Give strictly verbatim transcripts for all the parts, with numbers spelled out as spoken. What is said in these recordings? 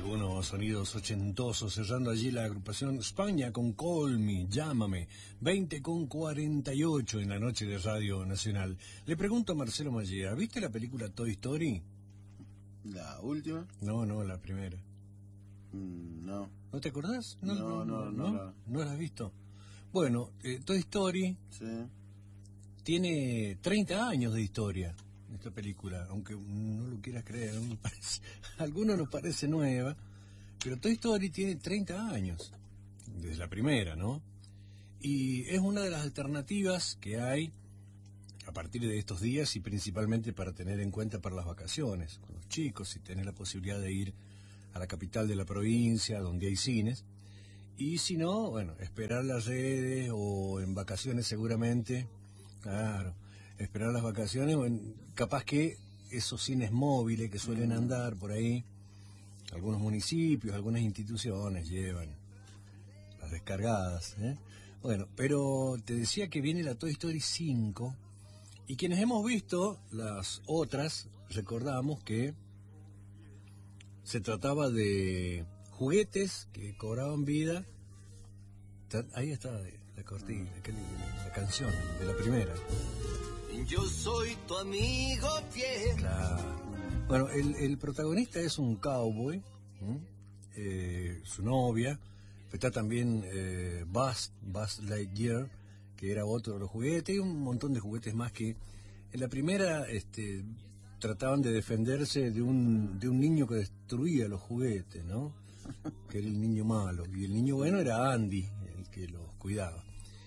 algunos sonidos ochentosos, cerrando allí la agrupación España con Call Me, Llámame, veinte con cuarenta y ocho en la noche de Radio Nacional. Le pregunto a Marcelo Mallea, ¿viste la película Toy Story? ¿La última? No, no, la primera. Mm, no. ¿No te acordás? No, no, no. ¿No, no, ¿No la has visto? Bueno, eh, Toy Story sí. tiene treinta años de historia, esta película, aunque no lo quieras creer, ¿no? Parece, a algunos nos parece nueva, pero Toy Story tiene treinta años, desde la primera, ¿no? Y es una de las alternativas que hay a partir de estos días y principalmente para tener en cuenta para las vacaciones, con los chicos, si tenés la posibilidad de ir a la capital de la provincia, donde hay cines, y si no, bueno, esperar las redes o en vacaciones seguramente, claro, esperar las vacaciones, bueno, capaz que esos cines móviles que suelen andar por ahí, algunos municipios, algunas instituciones llevan las descargadas, ¿eh? Bueno, pero te decía que viene la Toy Story cinco, y quienes hemos visto las otras, recordamos que se trataba de juguetes que cobraban vida. Ahí está la cortina, la canción de la primera. Yo soy tu amigo fiel. Claro. Bueno, el, el protagonista es un cowboy, eh, su novia, está también eh, Buzz, Buzz Lightyear, que era otro de los juguetes, y un montón de juguetes más que en la primera este, trataban de defenderse de un, de un niño que destruía los juguetes, ¿no? Que era el niño malo, y el niño bueno era Andy, el que los cuidaba.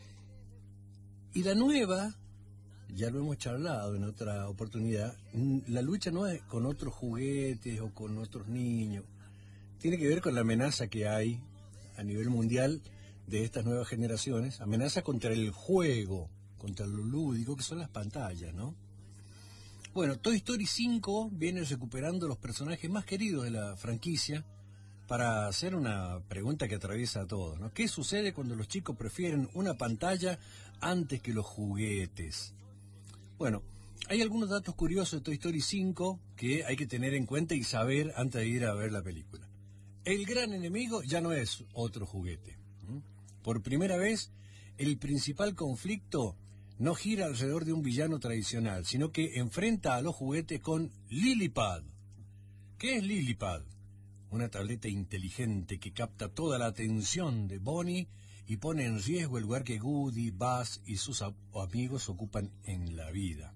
Y la nueva, ya lo hemos charlado en otra oportunidad, la lucha no es con otros juguetes o con otros niños, tiene que ver con la amenaza que hay a nivel mundial de estas nuevas generaciones, amenaza contra el juego, contra lo lúdico, que son las pantallas, ¿no? Bueno, Toy Story cinco viene recuperando los personajes más queridos de la franquicia para hacer una pregunta que atraviesa a todos, ¿no? ¿Qué sucede cuando los chicos prefieren una pantalla antes que los juguetes? Bueno, hay algunos datos curiosos de Toy Story cinco que hay que tener en cuenta y saber antes de ir a ver la película. El gran enemigo ya no es otro juguete. Por primera vez, el principal conflicto no gira alrededor de un villano tradicional, sino que enfrenta a los juguetes con Lily-Pad. ¿Qué es Lily-Pad? Una tableta inteligente que capta toda la atención de Bonnie y pone en riesgo el lugar que Woody, Buzz y sus amigos ocupan en la vida.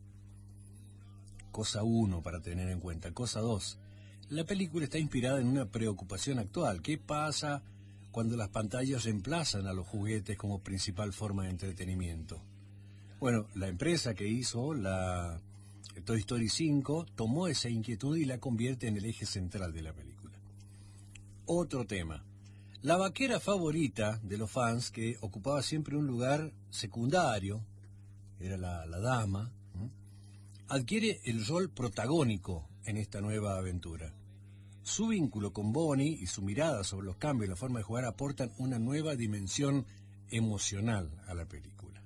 Cosa uno para tener en cuenta. Cosa dos. La película está inspirada en una preocupación actual. ¿Qué pasa cuando las pantallas reemplazan a los juguetes como principal forma de entretenimiento? Bueno, la empresa que hizo la Toy Story cinco tomó esa inquietud y la convierte en el eje central de la película. Otro tema. La vaquera favorita de los fans, que ocupaba siempre un lugar secundario, era la, la dama, ¿eh? adquiere el rol protagónico en esta nueva aventura. Su vínculo con Bonnie y su mirada sobre los cambios y la forma de jugar aportan una nueva dimensión emocional a la película.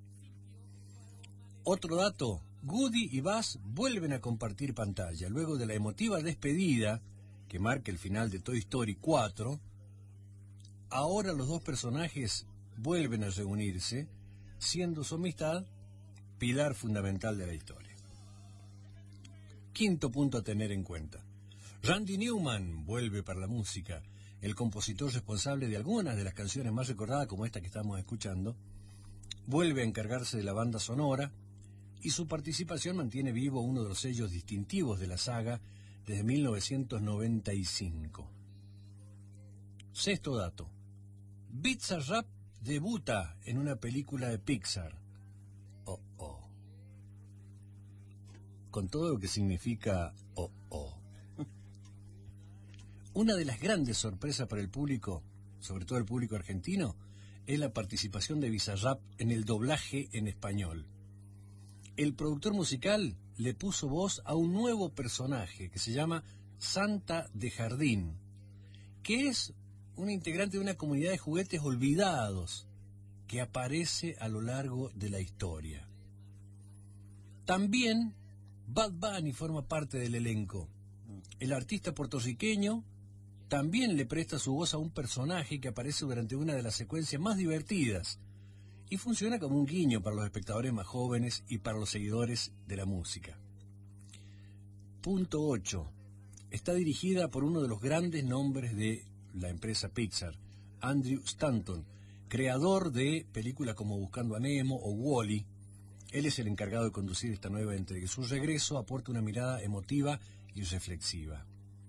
Otro dato, Woody y Buzz vuelven a compartir pantalla. Luego de la emotiva despedida que marca el final de Toy Story cuatro, ahora los dos personajes vuelven a reunirse, siendo su amistad pilar fundamental de la historia. Quinto punto a tener en cuenta. Randy Newman vuelve para la música, el compositor responsable de algunas de las canciones más recordadas como esta que estamos escuchando, vuelve a encargarse de la banda sonora y su participación mantiene vivo uno de los sellos distintivos de la saga desde mil novecientos noventa y cinco. Sexto dato. Bizarrap debuta en una película de Pixar. Oh, oh. Con todo lo que significa oh, oh. Una de las grandes sorpresas para el público, sobre todo el público argentino, es la participación de Bizarrap en el doblaje en español. El productor musical le puso voz a un nuevo personaje que se llama Santa de Jardín, que es un integrante de una comunidad de juguetes olvidados que aparece a lo largo de la historia. También Bad Bunny forma parte del elenco. El artista puertorriqueño también le presta su voz a un personaje que aparece durante una de las secuencias más divertidas y funciona como un guiño para los espectadores más jóvenes y para los seguidores de la música. Punto ocho. Está dirigida por uno de los grandes nombres de la empresa Pixar, Andrew Stanton, creador de películas como Buscando a Nemo o Wall-E. Él es el encargado de conducir esta nueva entrega. Su regreso aporta una mirada emotiva y reflexiva.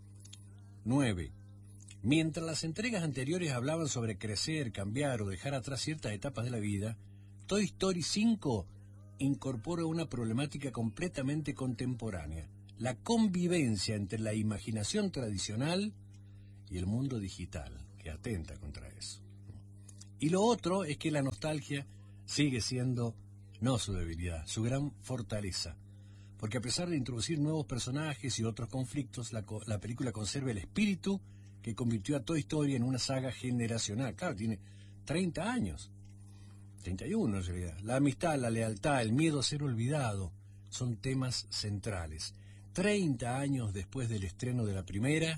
nueve. Mientras las entregas anteriores hablaban sobre crecer, cambiar o dejar atrás ciertas etapas de la vida, Toy Story cinco incorpora una problemática completamente contemporánea: la convivencia entre la imaginación tradicional y el mundo digital, que atenta contra eso. Y lo otro es que la nostalgia sigue siendo no su debilidad, su gran fortaleza, porque a pesar de introducir nuevos personajes y otros conflictos, la, la película conserva el espíritu que convirtió a Toy Story en una saga generacional. Claro, tiene treinta años, treinta y uno en realidad. La amistad, la lealtad, el miedo a ser olvidado son temas centrales. treinta años después del estreno de la primera,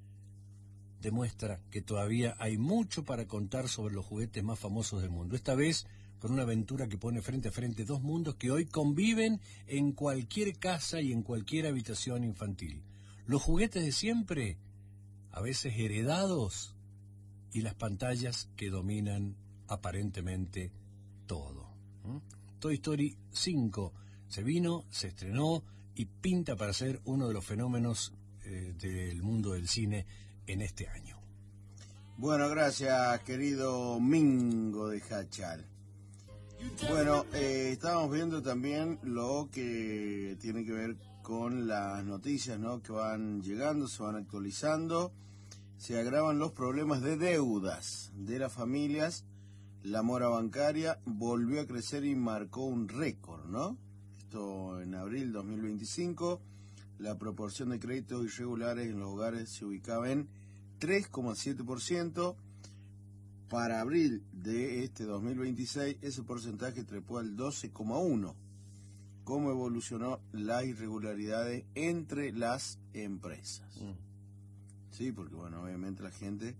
demuestra que todavía hay mucho para contar sobre los juguetes más famosos del mundo. Esta vez con una aventura que pone frente a frente dos mundos que hoy conviven en cualquier casa y en cualquier habitación infantil. Los juguetes de siempre, a veces heredados, y las pantallas que dominan aparentemente todo. ¿Mm? Toy Story cinco se vino, se estrenó y pinta para ser uno de los fenómenos eh, del mundo del cine en este año. Bueno, gracias, querido Mingo de Hachal. Bueno, eh, estábamos viendo también lo que tiene que ver con las noticias, ¿no?, que van llegando, se van actualizando. Se agravan los problemas de deudas de las familias. La mora bancaria volvió a crecer y marcó un récord, ¿no? Esto en abril de dos mil veinticinco. La proporción de créditos irregulares en los hogares se ubicaba en tres coma siete por ciento. Para abril de este dos mil veintiséis, ese porcentaje trepó al doce coma uno por ciento. ¿Cómo evolucionó las irregularidades entre las empresas? Mm. Sí, porque bueno, obviamente la gente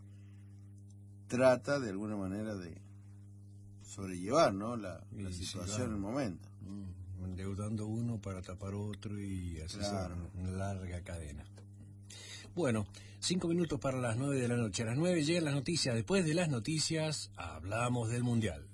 trata de alguna manera de sobrellevar, ¿no?, la, la sí, situación claro. en el momento. Mm, endeudando uno para tapar otro y así Claro. se va una larga cadena. Bueno, cinco minutos para las nueve de la noche. A las nueve llegan las noticias. Después de las noticias, hablamos del Mundial.